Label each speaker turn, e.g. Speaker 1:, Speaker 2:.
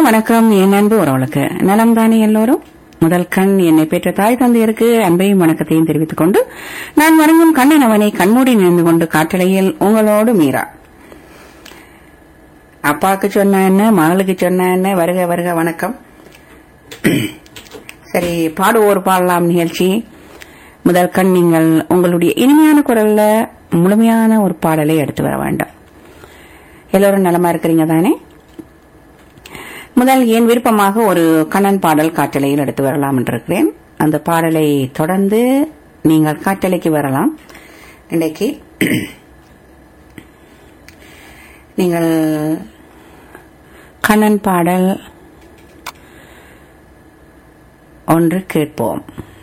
Speaker 1: வணக்கம் என் அன்பு உறவுகளுக்கு. நலம் தானே எல்லோரும்? முதல் கண் என்னை பெற்ற தாய் தந்தையருக்கு அன்பையும் வணக்கத்தையும் தெரிவித்துக் கொண்டு நான் வணங்கும் கண்ணன் அவனை கண்மூடி நின்று கொண்டு காற்றலையில் உங்களோடு மீரா. அப்பாவுக்கு சொன்ன என்ன, மகளுக்கு சொன்ன என்ன, வருக வருக வணக்கம். சரி, பாடுவோர் பாடலாம் நிகழ்ச்சி. முதல் கண் நீங்கள் உங்களுடைய இனிமையான குரல்ல முழுமையான ஒரு பாடலை எடுத்து வர வேண்டும். எல்லோரும் நலமா இருக்கிறீங்க தானே? முதல் என் விருப்பமாக ஒரு கண்ணன் பாடல் காற்றலையில் எடுத்து வரலாம் என்றிருக்கிறேன். அந்த பாடலை தொடர்ந்து நீங்கள் காற்றலைக்கு வரலாம். இன்றைக்கு நீங்கள் கண்ணன் பாடல் ஒன்று கேட்போம்.